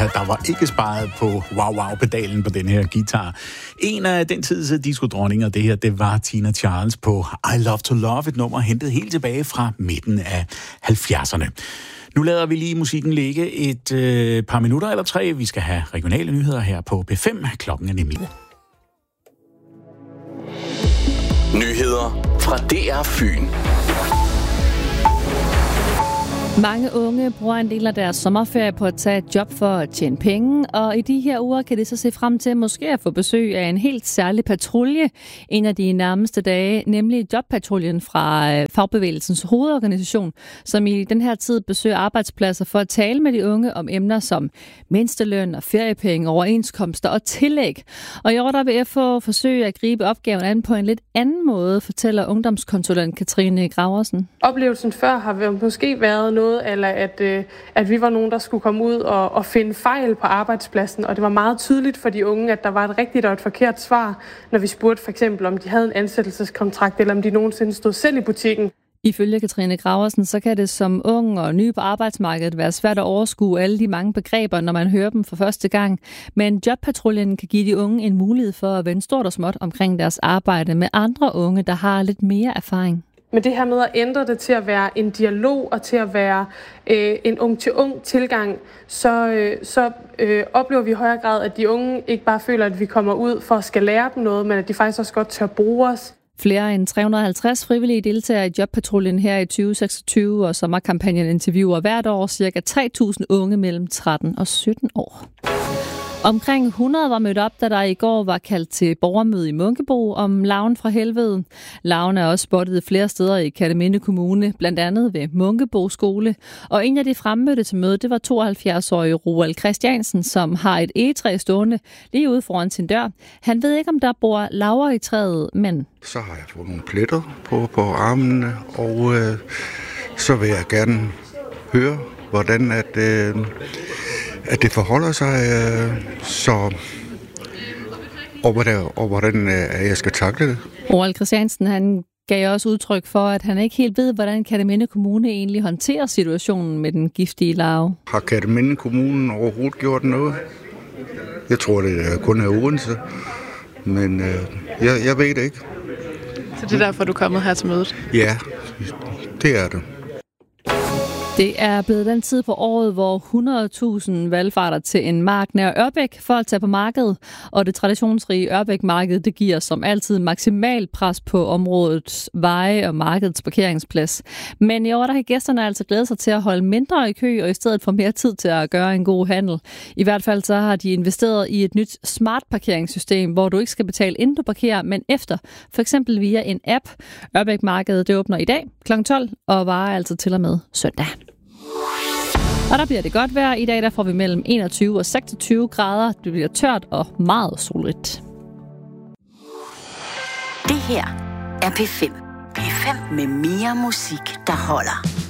Der var ikke sparet på wow-wow-pedalen på den her guitar. En af den tids disco-dronninger, det var Tina Charles på I Love to Love, et nummer hentet helt tilbage fra midten af 70'erne. Nu lader vi lige musikken ligge et par minutter eller 3. Vi skal have regionale nyheder her på P5. Klokken er nemlig. Nyheder fra DR Fyn. Mange unge bruger en del af deres sommerferie på at tage et job for at tjene penge, og i de her uger kan de så se frem til måske at få besøg af en helt særlig patrulje en af de nærmeste dage, nemlig jobpatruljen fra Fagbevægelsens hovedorganisation, som i den her tid besøger arbejdspladser for at tale med de unge om emner som mindsteløn og feriepenge, overenskomster og tillæg. Og i år der vil FH forsøge at gribe opgaven an på en lidt anden måde, fortæller ungdomskonsulent Katrine Graversen. Oplevelsen før har måske været noget, eller at vi var nogen, der skulle komme ud og finde fejl på arbejdspladsen, og det var meget tydeligt for de unge, at der var et rigtigt og et forkert svar, når vi spurgte for eksempel, om de havde en ansættelseskontrakt, eller om de nogensinde stod selv i butikken. Ifølge Katrine Graversen, så kan det som ung og ny på arbejdsmarkedet være svært at overskue alle de mange begreber, når man hører dem for første gang. Men jobpatruljen kan give de unge en mulighed for at vende stort og småt omkring deres arbejde med andre unge, der har lidt mere erfaring. Men det her med at ændre det til at være en dialog og til at være en ung-til-ung tilgang, så oplever vi i højere grad, at de unge ikke bare føler, at vi kommer ud for at skal lære dem noget, men at de faktisk også godt tør bruge os. Flere end 350 frivillige deltager i jobpatruljen her i 2026, og sommerkampagnen interviewer hvert år ca. 3.000 unge mellem 13 og 17 år. Omkring 100 var mødt op, da der i går var kaldt til borgermøde i Munkebo om larven fra helvede. Larven er også spottet flere steder i Kerteminde Kommune, blandt andet ved Munkebo skole. Og en af de fremmødte til mødet, det var 72-årige Roald Christiansen, som har et egetræ stående lige ude foran sin dør. Han ved ikke, om der bor larver i træet, men... Så har jeg fået nogle pletter på armene, og så vil jeg gerne høre, hvordan at det forholder sig, og hvordan jeg skal takle det. Roald Christiansen, han gav også udtryk for, at han ikke helt ved, hvordan Kerteminde Kommune egentlig håndterer situationen med den giftige larve. Har Kerteminde Kommunen overhovedet gjort noget? Jeg tror, det kun er Odense, men jeg ved det ikke. Så det er derfor, du er kommet her til mødet? Ja, det er det. Det er blevet den tid på året, hvor 100.000 valgfarter til en mark nær Ørbæk for at tage på markedet. Og det traditionsrige Ørbæk-marked, det giver som altid maksimal pres på områdets veje og markedets parkeringsplads. Men i år der kan gæsterne altså glæde sig til at holde mindre i kø og i stedet få mere tid til at gøre en god handel. I hvert fald så har de investeret i et nyt smart parkeringssystem, hvor du ikke skal betale inden du parkerer, men efter. For eksempel via en app. Ørbæk-markedet det åbner i dag kl. 12 og varer altså til og med søndag. Og der bliver det godt vejr. I dag der får vi mellem 21 og 26 grader. Det bliver tørt og meget solrigt. Det her er P5. P5 med mere musik, der holder.